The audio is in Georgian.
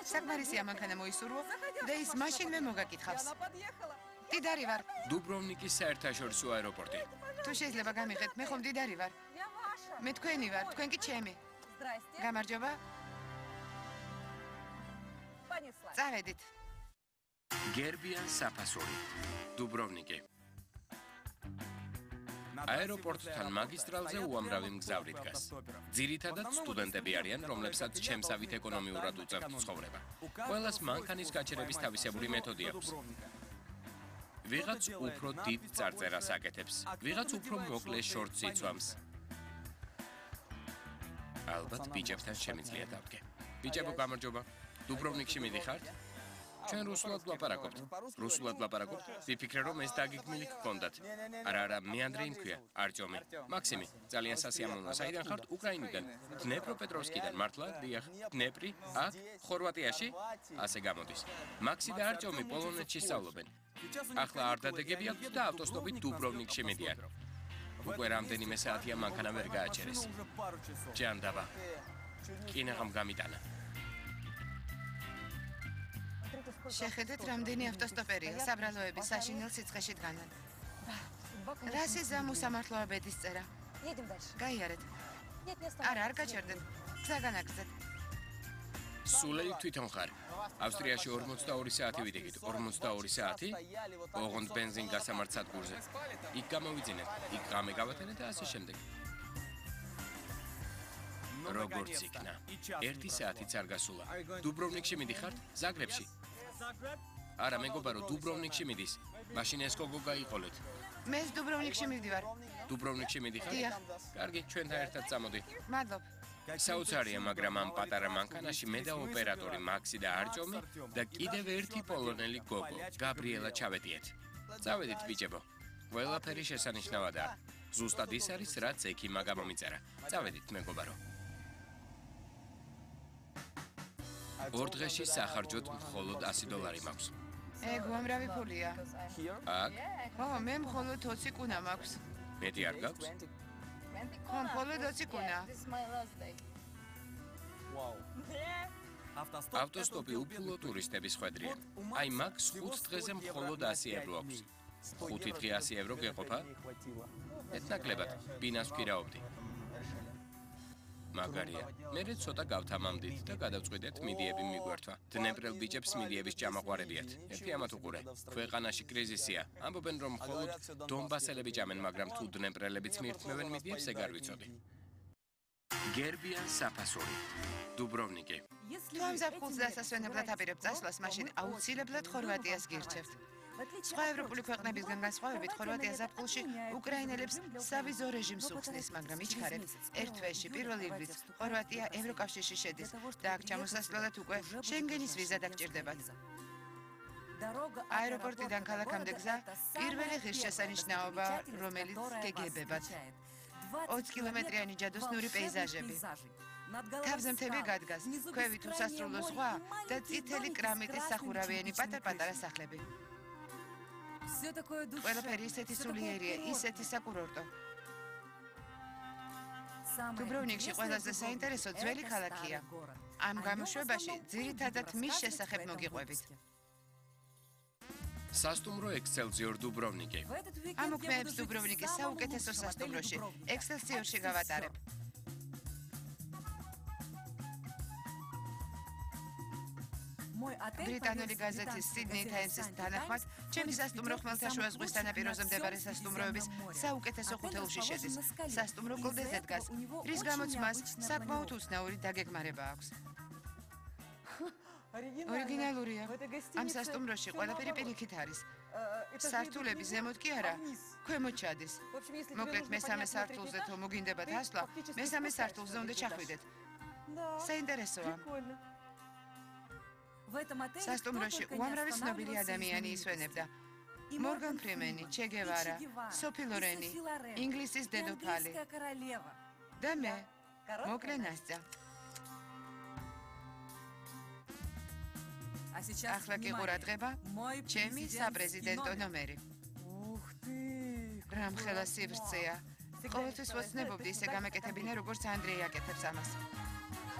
საკმარისია მანქანა მოისურვო და ის მაშინვე მოგაკითხავს. მდიდარი ვარ. დუბროვნიკის საერთაშორისო აეროპორტი. თუ შეიძლება გამიღეთ, მე ხომ მდიდარი ვარ. მე თქვენი ვარ, თქვენ კი ჩემი. გამარჯობა. წავედით. გერბიან საფასური. დუბროვნიკი. აეროპორტთან მაგისტრალზე უამრავი მგზავრი დგას. ძირითადად სტუდენტები არიან, რომლებსაც ჩემსავით ეკონომიურად უწევთ ცხოვრება. ყველას მანქანის გაჩერების თავისებური მეთოდი აქვს. ვიღაც უფრო დიდ წარწერას აკეთებს, ვიღაც უფრო მოკლე შორტს იცვამს. ალბათ ბიჭებთან შემიძლია დავდგე. ბიჭებო, გამარჯობა. დუბროვნიკში მიდიხართ? ჩვენ რუსულად ვლაპარაკობთ. რუსულად ვლაპარაკობთ? ვიფიქრე, რომ ეს დაგიგმილი გქონდათ. არა, მე ანდრეი მქვია, არტიომი. მაქსიმი, ძალიან სასიამოვნოა. საიდან ხართ? უკრაინიდან. დნეპროპეტროვსკიდან, მართლა? დიახ. დნეპრი? აქ, ხორვატიაში? ასე გამოდის. მაქსი და არტიომი პოლონეთში სწავლობენ. ახლა არ დადეგები აქვთ და ავტოსტოპით დუბროვნიკში მიდიან. უკვე რამდენიმე საათია მანქანა ვერ გააჩერეს. ჯანდაბა. კინაღამ გამიტანა. შეხედეთ, რამდენი ავტოსტოპერია, საბრალოები საშინელ სიცხეში დგანან. რასიზა მოსამართლოა ბედის წერა. გაიარეთ. არა, არ გაჩერდეთ. გზა განაგზეთ. სულელი თვითონ ხარ. ავსტრიაში 42 საათი ვიდექით. 42 საათი? ოღონდ ბენზინ გასამართ სადგურზე. იქ გამოვიძინეთ, იქ ღამე გავატენეთ და ასე შემდეგ. როგორც იქნა. 1 საათიც არ გასულა. დუბროვნიკში მიდიხართ? ზაგრებში? არა, მეგობარო, დუბროვნიკში მიდის. მაშინ ეს გოგო გაიყოლეთ. მე დუბროვნიკში მივდივარ. დუბროვნიკში მიდიხარ? დიახ. კარგი, ჩვენთან ერთად წამოდი. მადლობ. საოცარია, მაგრამ ამ პატარა მანქანაში მე და ოპერატორი მაქსი და არტიომი და კიდევ ერთი პოლონელი გოგო, გაბრიელა ჩავედიეთ. წავედით, ბიჭებო. ყველაფერი შესანიშნავადაა. ზუსტად ის არის, რაც ექიმმა გამომიწერა. წავედით, მეგობარო. 2 დღეში სახარჯოთ მხოლოდ $100 მაქვს. ეგ უამრავი ფულია. აქ? ხო, მე მხოლოდ 20 კუნა მაქვს. მეტი არ გაქვს? ხო, მხოლოდ 20 კუნა. ავტოსტოპი უფულო ტურისტების ხვედრია. აი, მაქვს 5 დღეზე მხოლოდ €100 აქვს. 5 დღე €100 გეყოფა? ეთნაკლებად, ბინას ვქირაობდი. მაგარია. მერე ცოტა გავთამამდით და გადავწყვიტეთ მიდიები მიგვერთვა. დნეპრელ ბიჭებს მიდიების ჭამაყვარებიათ. ერთი ამათ უყურე. ქვეყანაში კრიზისია. ამბობენ, რომ მხოლოდ დონბასელები ჭამენ, მაგრამ თუ დნეპრელებიც მიირთმევენ მიდიებს, ეგ არ ვიცოდი. გერბიან საფასური. დუბროვნიკი. თუ ამ ზაფხულს დასასვენებლად აპირებ წასვლას, მაშინ აუცილებლად ხორვატიას გირჩევთ. სხვა ევროპული ქვეყნებისგან განსხვავებით, ხორვატია ზაფხულში უკრაინელებს სავიზო რეჟიმს უხსნის, მაგრამ იჩქარეთ, ერთ თვეში პირველ ივლისს ხორვატია ევროკავშირში შედის და აქ ჩამოსასვლელად უკვე შენგენის ვიზა დაგჭირდებათ. აეროპორტიდან ქალაქამდე გზა პირველი ღირსშესანიშნაობა, რომელიც გეგებებათ. 20 კილომეტრიანი ჯადოსნური პეიზაჟები. თავზე მთები გადგას, ქვევით უსასრულო ზღვა და წითელი კრამიტის სახურავიანი პატარ-პატარა სახლები. ყველაფერი ისეთი სულიერია, ისეთი საკურორტო. დუბროვნიკში ყველაზე საინტერესო ძველი ქალაქია. ამ გამოშვებაში ძირითადად მის შესახებ მოგიყვებით. სასტუმრო ექსცელსიორ დუბროვნიკი. ამ უქმეებს დუბროვნიკის საუკეთესო სასტუმროში, ექსცელსიორში გავატარებ. ბრიტანული გაზეთის Sydney Times-ის თანახმად, ჩემი სასტუმრო ხმელთაშუა ზღვის სანაპიროზე მდებარე სასტუმროების საუკეთესო ხუთეულში შედის. სასტუმრო კლდეზე დგას, რის გამოც მას საკმაოდ უცნაური დაგეგმარება აქვს. ორიგინალურია. ამ სასტუმროში ყველაფერი პირიქით არის. სართულები ზემოთ კი არა, ქვემოთ ჩადის. მოკლედ, მესამე სართულზე თუ მოგინდებათ ასვლა, მესამე სართულზე უნდა ჩახვიდეთ. საინტერესოა. სასტუმროში უამრავი ცნობილი ადამიანი ისვენებდა. მორგან ფრიმენი, ჩე გევარა, სოფი ლორენი, ინგლისის დედოფალი და მე, მოკლე ნასტა. ახლა კი ყურადღება, ჩემი საპრეზიდენტო ნომერი. რამხელა სივრცეა. ყოველთვის ვოცნებობდი ისე გამეკეთებინა, როგორც ანდრეი აკეთებს ამას.